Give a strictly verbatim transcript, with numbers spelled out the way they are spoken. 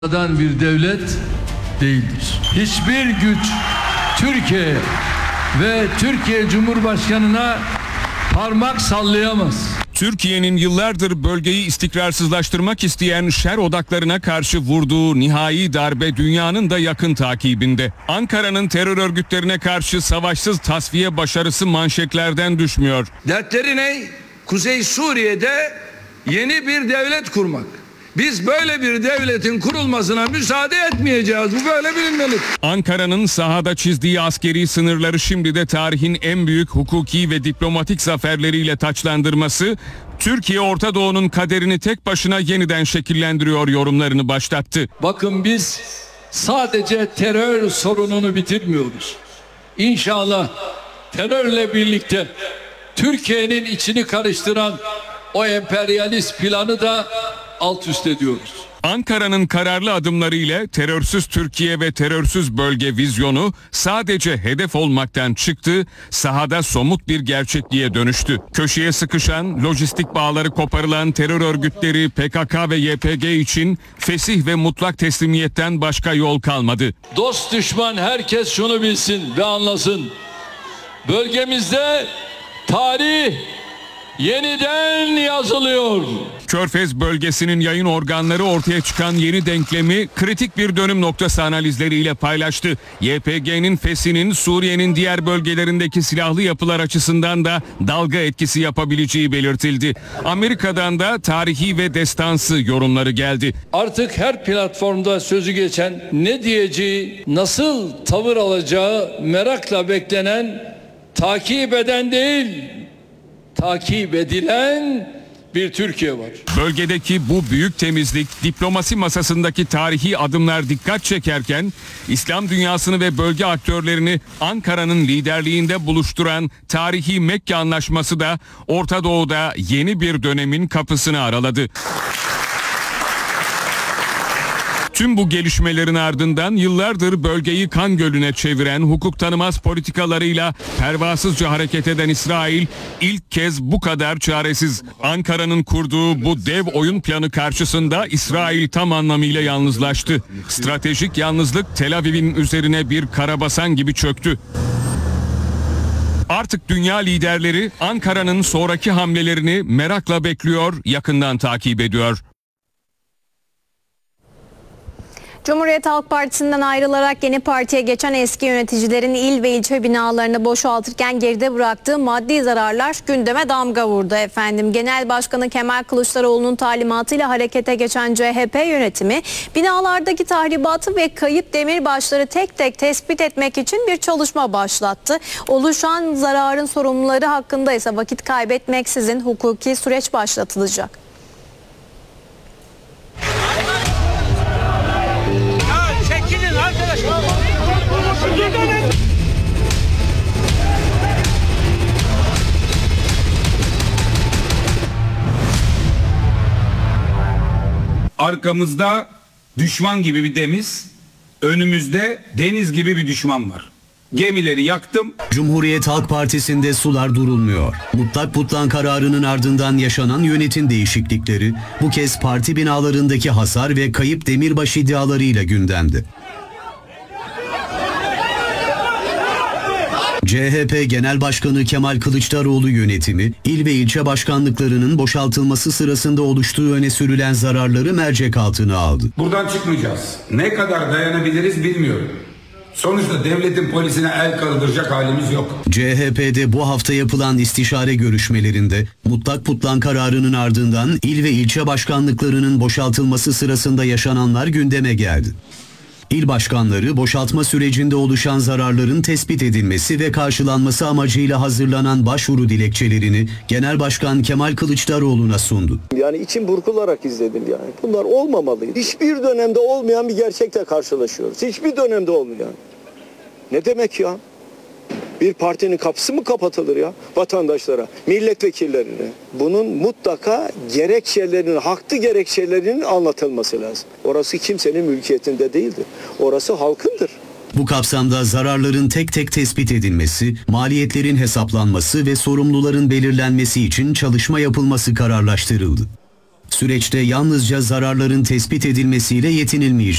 dan bir devlet değildir. Hiçbir güç Türkiye ve Türkiye Cumhurbaşkanı'na parmak sallayamaz. Türkiye'nin yıllardır bölgeyi istikrarsızlaştırmak isteyen şer odaklarına karşı vurduğu nihai darbe dünyanın da yakın takibinde. Ankara'nın terör örgütlerine karşı savaşsız tasfiye başarısı manşetlerden düşmüyor. Dertleri ne? Kuzey Suriye'de yeni bir devlet kurmak. Biz böyle bir devletin kurulmasına müsaade etmeyeceğiz. Bu böyle bilinmeli. Ankara'nın sahada çizdiği askeri sınırları şimdi de tarihin en büyük hukuki ve diplomatik zaferleriyle taçlandırması, Türkiye Orta Doğu'nun kaderini tek başına yeniden şekillendiriyor yorumlarını başlattı. Bakın biz sadece terör sorununu bitirmiyoruz. İnşallah terörle birlikte Türkiye'nin içini karıştıran o emperyalist planı da alt üst ediyoruz. Ankara'nın kararlı adımlarıyla terörsüz Türkiye ve terörsüz bölge vizyonu sadece hedef olmaktan çıktı, sahada somut bir gerçekliğe dönüştü. Köşeye sıkışan, lojistik bağları koparılan terör örgütleri P K K ve Y P G için fesih ve mutlak teslimiyetten başka yol kalmadı. Dost düşman herkes şunu bilsin ve anlasın. Bölgemizde tarih yeniden yazılıyor. Körfez bölgesinin yayın organları ortaya çıkan yeni denklemi kritik bir dönüm noktası analizleriyle paylaştı. Y P G'nin fesinin Suriye'nin diğer bölgelerindeki silahlı yapılar açısından da dalga etkisi yapabileceği belirtildi. Amerika'dan da tarihi ve destansı yorumları geldi. Artık her platformda sözü geçen, ne diyeceği, nasıl tavır alacağı merakla beklenen, takip eden değil, takip edilen bir Türkiye var. Bölgedeki bu büyük temizlik, diplomasi masasındaki tarihi adımlar dikkat çekerken, İslam dünyasını ve bölge aktörlerini Ankara'nın liderliğinde buluşturan tarihi Mekke Anlaşması da Orta Doğu'da yeni bir dönemin kapısını araladı. Tüm bu gelişmelerin ardından yıllardır bölgeyi kan gölüne çeviren hukuk tanımaz politikalarıyla pervasızca hareket eden İsrail ilk kez bu kadar çaresiz. Ankara'nın kurduğu bu dev oyun planı karşısında İsrail tam anlamıyla yalnızlaştı. Stratejik yalnızlık Tel Aviv'in üzerine bir karabasan gibi çöktü. Artık dünya liderleri Ankara'nın sonraki hamlelerini merakla bekliyor, yakından takip ediyor. Cumhuriyet Halk Partisi'nden ayrılarak yeni partiye geçen eski yöneticilerin il ve ilçe binalarını boşaltırken geride bıraktığı maddi zararlar gündeme damga vurdu efendim. Genel Başkanı Kemal Kılıçdaroğlu'nun talimatıyla harekete geçen C H P yönetimi binalardaki tahribatı ve kayıp demirbaşları tek tek tespit etmek için bir çalışma başlattı. Oluşan zararın sorumluları hakkında ise vakit kaybetmeksizin hukuki süreç başlatılacak. Arkamızda düşman gibi bir deniz, önümüzde deniz gibi bir düşman var. Gemileri yaktım. Cumhuriyet Halk Partisi'nde sular durulmuyor. Mutlak Putlan kararının ardından yaşanan yönetim değişiklikleri bu kez parti binalarındaki hasar ve kayıp demirbaş iddialarıyla gündemde. C H P Genel Başkanı Kemal Kılıçdaroğlu yönetimi, il ve ilçe başkanlıklarının boşaltılması sırasında oluştuğu öne sürülen zararları mercek altına aldı. Buradan çıkmayacağız. Ne kadar dayanabiliriz bilmiyorum. Sonuçta devletin polisine el kaldıracak halimiz yok. C H P'de bu hafta yapılan istişare görüşmelerinde Mutlak Putlan kararının ardından il ve ilçe başkanlıklarının boşaltılması sırasında yaşananlar gündeme geldi. İl başkanları boşaltma sürecinde oluşan zararların tespit edilmesi ve karşılanması amacıyla hazırlanan başvuru dilekçelerini Genel Başkan Kemal Kılıçdaroğlu'na sundu. Yani içim burkularak izledim yani. Bunlar olmamalıydı. Hiçbir dönemde olmayan bir gerçekle karşılaşıyoruz. Hiçbir dönemde olmayan. Ne demek ya? Bir partinin kapısı mı kapatılır ya vatandaşlara, milletvekillerine? Bunun mutlaka gerekçelerinin, haklı gerekçelerinin anlatılması lazım. Orası kimsenin mülkiyetinde değildir. Orası halkındır. Bu kapsamda zararların tek tek tespit edilmesi, maliyetlerin hesaplanması ve sorumluların belirlenmesi için çalışma yapılması kararlaştırıldı. Süreçte yalnızca zararların tespit edilmesiyle yetinilmeyecek.